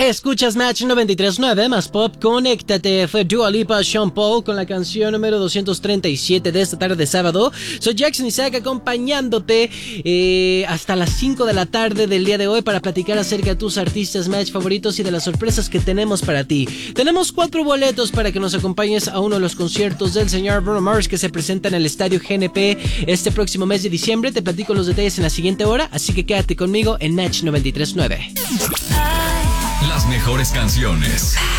Escuchas Match 93.9 más pop, conéctate. Fue Dua Lipa, Sean Paul con la canción número 237 de esta tarde de sábado. Soy Jackson Isaac acompañándote hasta las 5 de la tarde del día de hoy para platicar acerca de tus artistas Match favoritos y de las sorpresas que tenemos para ti. Tenemos 4 boletos para que nos acompañes a uno de los conciertos del señor Bruno Mars que se presenta en el Estadio GNP este próximo mes de diciembre. Te platico los detalles en la siguiente hora, así que quédate conmigo en Match 93.9. Las mejores canciones.